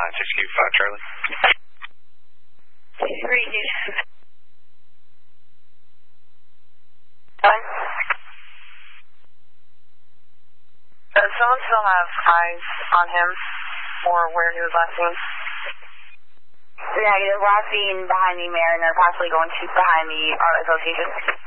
6Q5 Charlie. Ready, dude. Does someone still have eyes on him or where he was last seen? Negative. Last seen behind me, Mariner, possibly going to behind the association.